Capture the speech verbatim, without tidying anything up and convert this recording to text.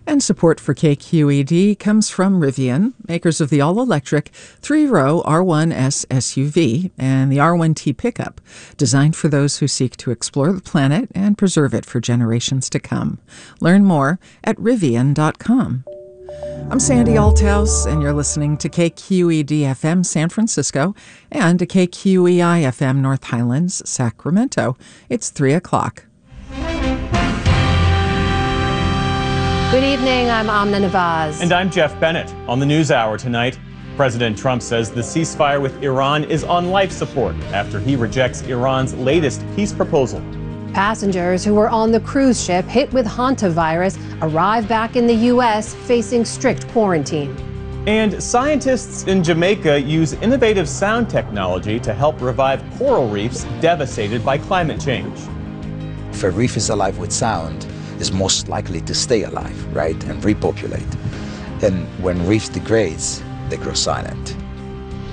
And support for K Q E D comes from Rivian, makers of the all-electric three-row R one S S U V and the R one T pickup, designed for those who seek to explore the planet and preserve it for generations to come. Learn more at rivian dot com. I'm Sandy Althouse, and you're listening to K Q E D F M San Francisco and to K Q E I F M North Highlands, Sacramento. It's three o'clock. Good evening, I'm Amna Nawaz. And I'm Jeff Bennett. On the NewsHour tonight, President Trump says the ceasefire with Iran is on life support after he rejects Iran's latest peace proposal. Passengers who were on the cruise ship hit with hantavirus arrive back in the U S facing strict quarantine. And scientists in Jamaica use innovative sound technology to help revive coral reefs devastated by climate change. If a reef is alive with sound, it's most likely to stay alive, right, and repopulate. And when reefs degrades, they grow silent.